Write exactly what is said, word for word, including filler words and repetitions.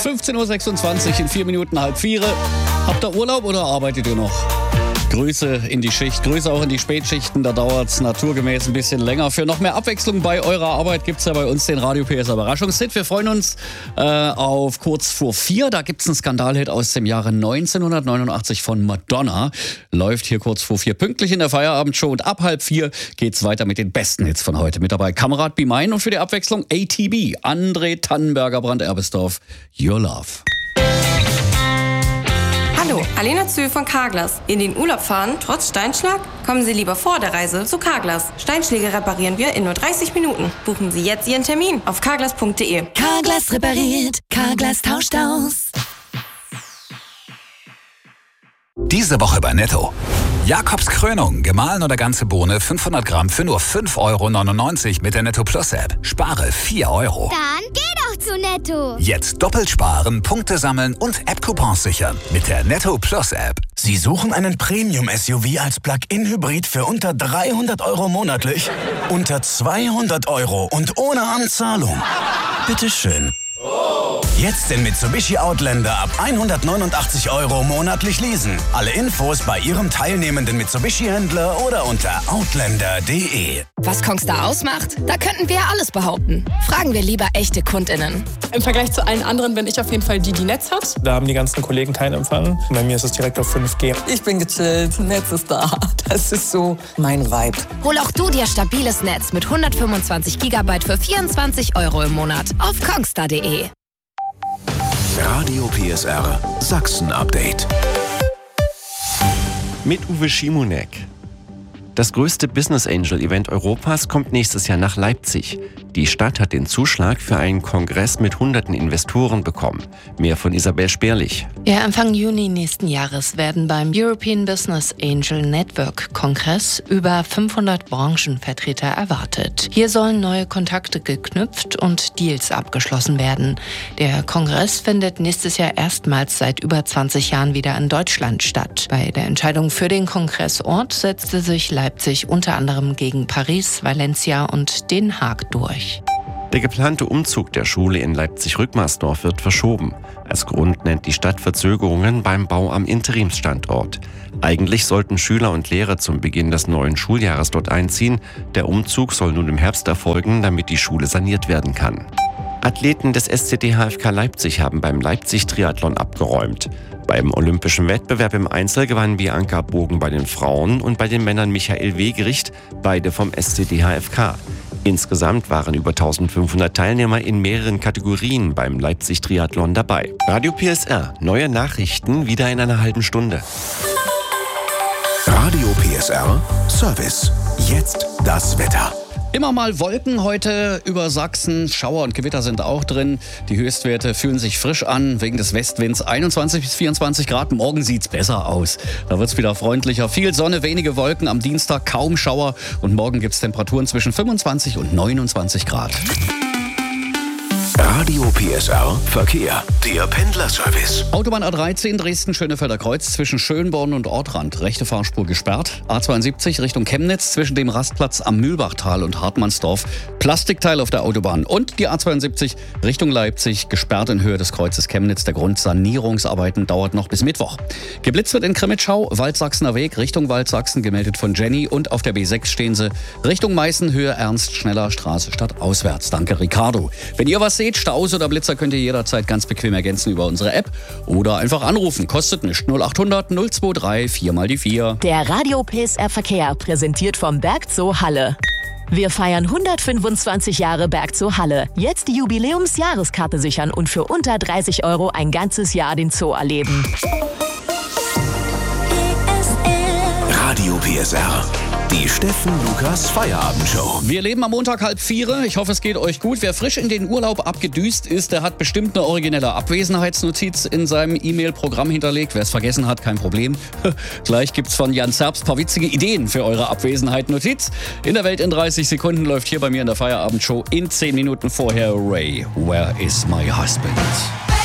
fünfzehn Uhr sechsundzwanzig, in vier Minuten halb vier. Habt ihr Urlaub oder arbeitet ihr noch? Grüße in die Schicht, Grüße auch in die Spätschichten, da dauert es naturgemäß ein bisschen länger. Für noch mehr Abwechslung bei eurer Arbeit gibt es ja bei uns den Radio P S R Überraschungshit. Wir freuen uns äh, auf kurz vor vier, da gibt es einen Skandalhit aus dem Jahre neunzehnhundertneunundachtzig von Madonna. Läuft hier kurz vor vier pünktlich in der Feierabendshow und ab halb vier geht's weiter mit den besten Hits von heute. Mit dabei Kamerad Be Mine und für die Abwechslung A T B, André Tannenberger, Brand-Erbesdorf, Your Love. Hallo, Alena Zühl von Carglass. In den Urlaub fahren, trotz Steinschlag? Kommen Sie lieber vor der Reise zu Carglass. Steinschläge reparieren wir in nur dreißig Minuten. Buchen Sie jetzt Ihren Termin auf carglass punkt de. Carglass repariert, Carglass tauscht aus. Diese Woche bei Netto. Jakobs Krönung, gemahlen oder ganze Bohne, fünfhundert Gramm für nur fünf Euro neunundneunzig mit der Netto Plus App. Spare vier Euro. Dann geh doch zu Netto. Jetzt doppelt sparen, Punkte sammeln und App-Coupons sichern mit der Netto Plus App. Sie suchen einen Premium-S U V als Plug-in-Hybrid für unter dreihundert Euro monatlich? Unter zweihundert Euro und ohne Anzahlung? Bitteschön. Jetzt den Mitsubishi Outlander ab hundertneunundachtzig Euro monatlich leasen. Alle Infos bei Ihrem teilnehmenden Mitsubishi-Händler oder unter outlander punkt de. Was Kongstar ausmacht? Da könnten wir alles behaupten. Fragen wir lieber echte KundInnen. Im Vergleich zu allen anderen bin ich auf jeden Fall die, die Netz hat. Da haben die ganzen Kollegen keinen Empfang. Bei mir ist es direkt auf fünf G. Ich bin gechillt, Netz ist da. Das ist so mein Vibe. Hol auch du dir stabiles Netz mit hundertfünfundzwanzig Gigabyte für vierundzwanzig Euro im Monat auf kongstar punkt de. Radio P S R Sachsen-Update. Mit Uwe Schimonek. Das größte Business Angel Event Europas kommt nächstes Jahr nach Leipzig. Die Stadt hat den Zuschlag für einen Kongress mit hunderten Investoren bekommen. Mehr von Isabel Sperlich. Ja, Anfang Juni nächsten Jahres werden beim European Business Angel Network Kongress über fünfhundert Branchenvertreter erwartet. Hier sollen neue Kontakte geknüpft und Deals abgeschlossen werden. Der Kongress findet nächstes Jahr erstmals seit über zwanzig Jahren wieder in Deutschland statt. Bei der Entscheidung für den Kongressort setzte sich Leipzig unter anderem gegen Paris, Valencia und Den Haag durch. Der geplante Umzug der Schule in Leipzig-Rückmarsdorf wird verschoben. Als Grund nennt die Stadt Verzögerungen beim Bau am Interimsstandort. Eigentlich sollten Schüler und Lehrer zum Beginn des neuen Schuljahres dort einziehen. Der Umzug soll nun im Herbst erfolgen, damit die Schule saniert werden kann. Athleten des S C D H F K Leipzig haben beim Leipzig-Triathlon abgeräumt. Beim olympischen Wettbewerb im Einzel gewann Bianca Bogen bei den Frauen und bei den Männern Michael Wegerich, beide vom S C D H F K. Insgesamt waren über eintausendfünfhundert Teilnehmer in mehreren Kategorien beim Leipzig-Triathlon dabei. Radio P S R, neue Nachrichten wieder in einer halben Stunde. Radio P S R Service. Jetzt das Wetter. Immer mal Wolken heute über Sachsen, Schauer und Gewitter sind auch drin. Die Höchstwerte fühlen sich frisch an, wegen des Westwinds einundzwanzig bis vierundzwanzig Grad. Morgen sieht's besser aus. Da wird's wieder freundlicher. Viel Sonne, wenige Wolken, am Dienstag kaum Schauer. Und morgen gibt's Temperaturen zwischen fünfundzwanzig und neunundzwanzig Grad. Radio P S R Verkehr, der Pendlerservice. Autobahn A dreizehn Dresden-Schönefelder Kreuz zwischen Schönborn und Ortrand. Rechte Fahrspur gesperrt. A zweiundsiebzig Richtung Chemnitz zwischen dem Rastplatz am Mühlbachtal und Hartmannsdorf. Plastikteil auf der Autobahn. Und die A zweiundsiebzig Richtung Leipzig gesperrt in Höhe des Kreuzes Chemnitz. Der Grund Sanierungsarbeiten dauert noch bis Mittwoch. Geblitzt wird in Krimitschau, Waldsachsener Weg Richtung Waldsachsen, gemeldet von Jenny. Und auf der B sechs stehen sie Richtung Meißen, Höhe Ernst-Schneller Straße statt auswärts. Danke, Ricardo. Wenn ihr was seht, Staus oder Blitzer, könnt ihr jederzeit ganz bequem ergänzen über unsere App oder einfach anrufen. Kostet nichts. null achthundert null zweiundzwanzig vier mal die vier. Der Radio P S R Verkehr präsentiert vom Bergzoo Halle. Wir feiern hundertfünfundzwanzig Jahre Bergzoo Halle. Jetzt die Jubiläumsjahreskarte sichern und für unter dreißig Euro ein ganzes Jahr den Zoo erleben. Radio P S R. Die Steffen Lukas Feierabendshow. Wir leben am Montag halb vier. Ich hoffe, es geht euch gut. Wer frisch in den Urlaub abgedüst ist, der hat bestimmt eine originelle Abwesenheitsnotiz in seinem E-Mail-Programm hinterlegt. Wer es vergessen hat, kein Problem. Gleich gibt's von Jan Zerbst ein paar witzige Ideen für eure Abwesenheit-Notiz. In der Welt in dreißig Sekunden läuft hier bei mir in der Feierabendshow in zehn Minuten vorher Ray. Where is my husband?